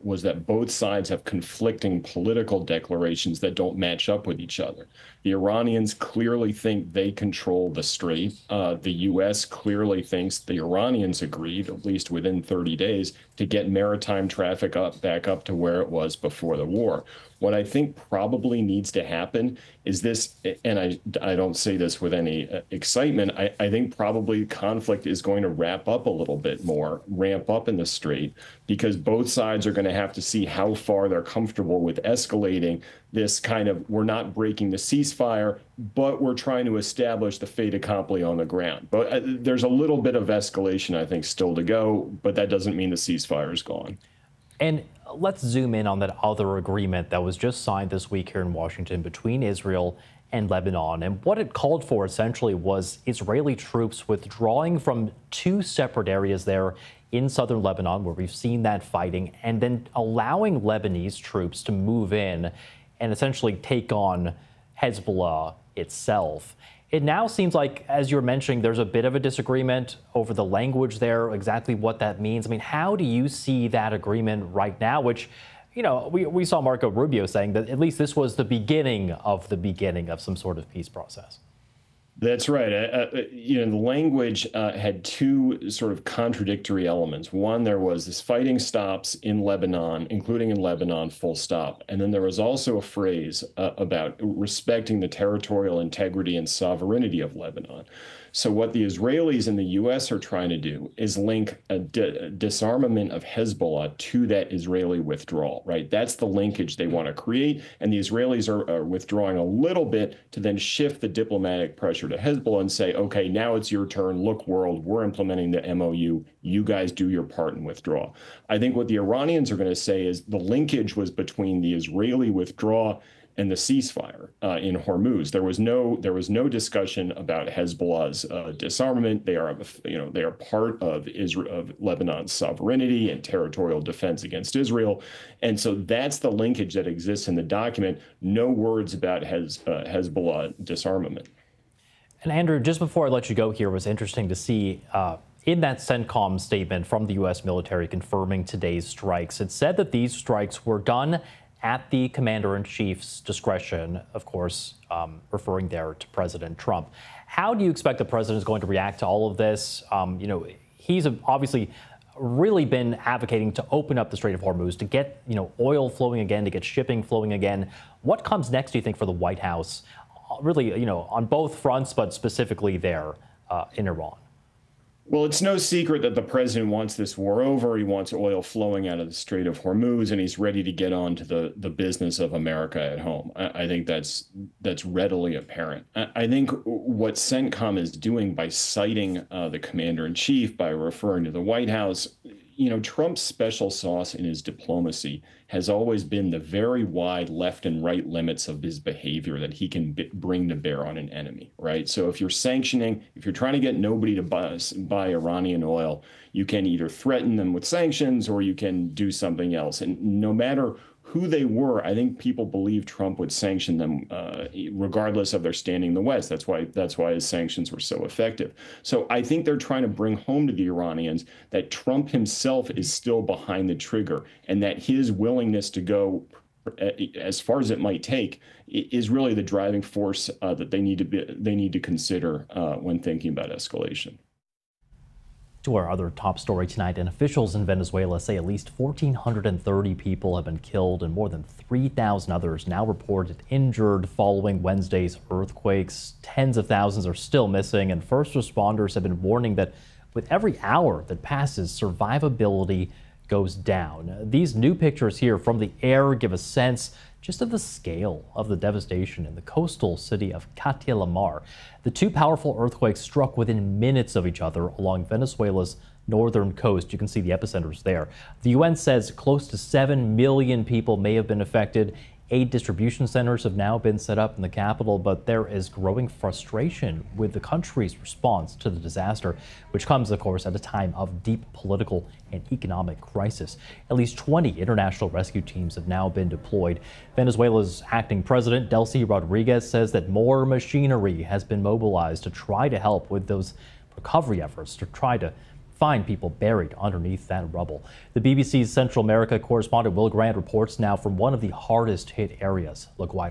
was that both sides have conflicting political declarations that don't match up with each other. The Iranians clearly think they control the strait. The U.S. clearly thinks the Iranians agreed, at least within 30 days, to get maritime traffic back up to where it was before the war. What I think probably needs to happen is this, and I don't say this with any excitement, I think probably conflict is going to wrap up a little bit more, ramp up in the strait, because both sides are going to have to see how far they're comfortable with escalating this kind of, we're not breaking the ceasefire, but we're trying to establish the fait accompli on the ground. But there's a little bit of escalation, I think, still to go, but that doesn't mean the ceasefire is gone. And let's zoom in on that other agreement that was just signed this week here in Washington between Israel and Lebanon. And what it called for essentially was Israeli troops withdrawing from two separate areas there in southern Lebanon, where we've seen that fighting, and then allowing Lebanese troops to move in and essentially take on Hezbollah itself. It now seems like, as you're mentioning, there's a bit of a disagreement over the language there, exactly what that means. I mean, how do you see that agreement right now, which, you know, we saw Marco Rubio saying that at least this was the beginning of some sort of peace process. That's right. The language had two sort of contradictory elements. One, there was this fighting stops in Lebanon, including in Lebanon, full stop. And then there was also a phrase about respecting the territorial integrity and sovereignty of Lebanon. So what the Israelis and the U.S. are trying to do is link a disarmament of Hezbollah to that Israeli withdrawal, right? That's the linkage they want to create. And the Israelis are withdrawing a little bit to then shift the diplomatic pressure to Hezbollah and say, okay, now it's your turn. Look, world, we're implementing the MOU. You guys do your part and withdraw. I think what the Iranians are going to say is the linkage was between the Israeli withdrawal and the ceasefire in Hormuz. There was no discussion about Hezbollah's disarmament. They are part of Lebanon's sovereignty and territorial defense against Israel, and so that's the linkage that exists in the document. No words about Hezbollah disarmament. And Andrew, just before I let you go here, it was interesting to see in that CENTCOM statement from the U.S. military confirming today's strikes. It said that these strikes were done at the commander-in-chief's discretion, of course, referring there to President Trump. How do you expect the president is going to react to all of this? He's obviously really been advocating to open up the Strait of Hormuz, to get oil flowing again, to get shipping flowing again. What comes next, do you think, for the White House, really, on both fronts, but specifically there in Iran? Well, it's no secret that the president wants this war over. He wants oil flowing out of the Strait of Hormuz, and he's ready to get on to the business of America at home. I think that's readily apparent. I think what CENTCOM is doing by citing the commander-in-chief, by referring to the White House, Trump's special sauce in his diplomacy has always been the very wide left and right limits of his behavior that he can bring to bear on an enemy, right? So if you're trying to get nobody to buy Iranian oil, you can either threaten them with sanctions or you can do something else. And no matter who they were, I think people believe Trump would sanction them regardless of their standing in the West. That's why his sanctions were so effective. So I think they're trying to bring home to the Iranians that Trump himself is still behind the trigger, and that his willingness to go as far as it might take is really the driving force that they need to consider when thinking about escalation. To our other top story tonight, and officials in Venezuela say at least 1,430 people have been killed and more than 3,000 others now reported injured following Wednesday's earthquakes. Tens of thousands are still missing, and first responders have been warning that with every hour that passes, survivability goes down. These new pictures here from the air give a sense just of the scale of the devastation in the coastal city of Catia la Mar. The two powerful earthquakes struck within minutes of each other along Venezuela's northern coast. You can see the epicenters there. The UN says close to 7 million people may have been affected. Aid distribution centers have now been set up in the capital, but there is growing frustration with the country's response to the disaster, which comes, of course, at a time of deep political and economic crisis. At least 20 international rescue teams have now been deployed. Venezuela's acting president, Delcy Rodriguez, says that more machinery has been mobilized to try to help with those recovery efforts, to try to find people buried underneath that rubble. The BBC's Central America correspondent Will Grant reports now from one of the hardest hit areas. Look wide.